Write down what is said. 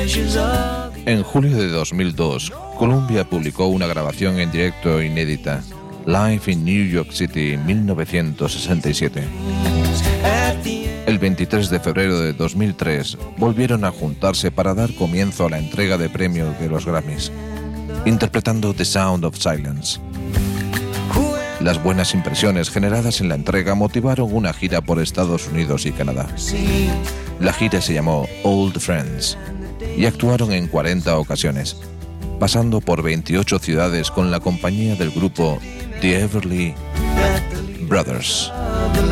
En julio de 2002, Columbia publicó una grabación en directo inédita, Live in New York City 1967. El 23 de febrero de 2003 volvieron a juntarse para dar comienzo a la entrega de premios de los Grammys, interpretando The Sound of Silence. Las buenas impresiones generadas en la entrega motivaron una gira por Estados Unidos y Canadá. La gira se llamó Old Friends y actuaron en 40 ocasiones, pasando por 28 ciudades con la compañía del grupo The Everly Brothers.